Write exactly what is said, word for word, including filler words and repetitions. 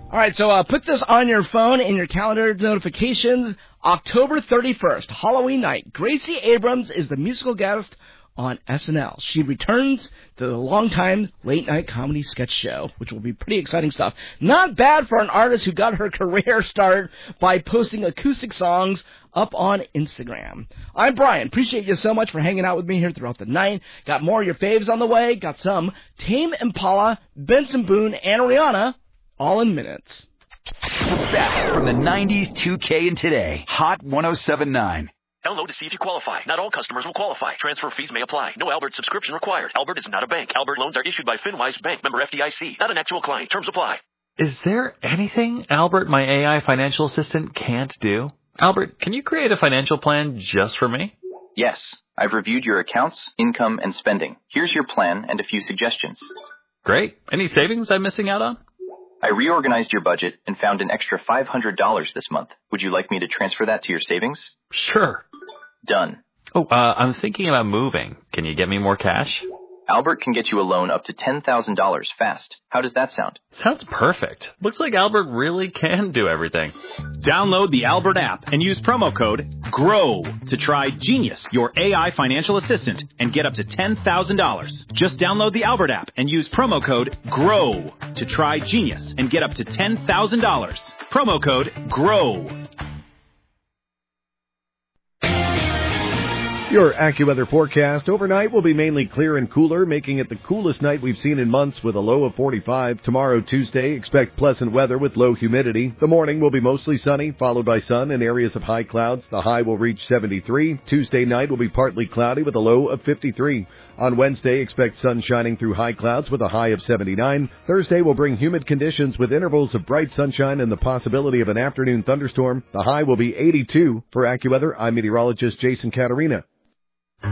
All right, so uh, put this on your phone in your calendar notifications. October thirty-first, Halloween night. Gracie Abrams is the musical guest on S N L. She returns to the longtime late-night comedy sketch show, which will be pretty exciting stuff. Not bad for an artist who got her career started by posting acoustic songs up on Instagram. I'm Brian. Appreciate you so much for hanging out with me here throughout the night. Got more of your faves on the way. Got some Tame Impala, Benson Boone, and Rihanna all in minutes. The best from the nineties, two K, and today. Hot one oh seven point nine. Download to see if you qualify. Not all customers will qualify. Transfer fees may apply. No Albert subscription required. Albert is not a bank. Albert loans are issued by FinWise Bank, member F D I C. Not an actual client. Terms apply. Is there anything Albert, my A I financial assistant, can't do? Albert, can you create a financial plan just for me? Yes. I've reviewed your accounts, income, and spending. Here's your plan and a few suggestions. Great. Any savings I'm missing out on? I reorganized your budget and found an extra five hundred dollars this month. Would you like me to transfer that to your savings? Sure. Done. Oh, uh, I'm thinking about moving. Can you get me more cash? Albert can get you a loan up to ten thousand dollars fast. How does that sound? Sounds perfect. Looks like Albert really can do everything. Download the Albert app and use promo code GROW to try Genius, your A I financial assistant, and get up to ten thousand dollars. Just download the Albert app and use promo code GROW to try Genius and get up to ten thousand dollars. Promo code GROW. Your AccuWeather forecast. Overnight will be mainly clear and cooler, making it the coolest night we've seen in months with a low of forty-five. Tomorrow, Tuesday, expect pleasant weather with low humidity. The morning will be mostly sunny, followed by sun and areas of high clouds. The high will reach seventy-three. Tuesday night will be partly cloudy with a low of fifty-three. On Wednesday, expect sun shining through high clouds with a high of seventy-nine. Thursday will bring humid conditions with intervals of bright sunshine and the possibility of an afternoon thunderstorm. The high will be eighty-two. For AccuWeather, I'm meteorologist Jason Caterina.